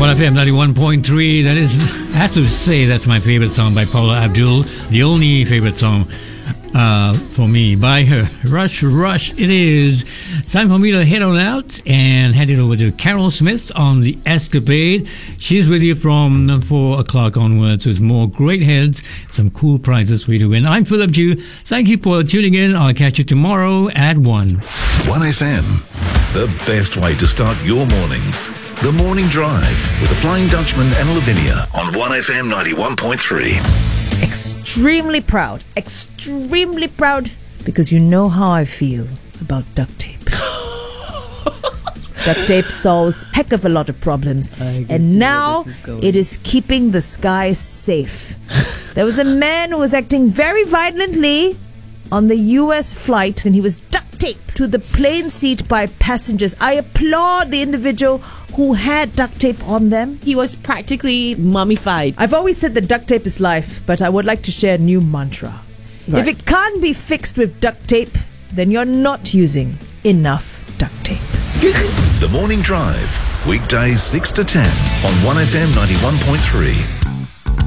1FM 91.3. That is, I have to say, that's my favorite song by Paula Abdul. The only favorite song for me by her. Rush, Rush. It is time for me to head on out and hand it over to Carol Smith on The Escapade. She's with you from 4 o'clock onwards with more great heads, some cool prizes for you to win. I'm Philip Ju. Thank you for tuning in. I'll catch you tomorrow at 1. 1FM, the best way to start your mornings. The Morning Drive with the Flying Dutchman and Lavinia on 1FM 91.3. Extremely proud, because you know how I feel about duct tape. Duct tape solves heck of a lot of problems, and now it is keeping the skies safe. There was a man who was acting very violently on the US flight, and he was duct taped to the plane seat by passengers. I applaud the individual who had duct tape on them. He was practically mummified. I've always said that duct tape is life, but I would like to share a new mantra. Right. If it can't be fixed with duct tape, then you're not using enough duct tape. The Morning Drive, weekdays 6 to 10 on 1FM 91.3.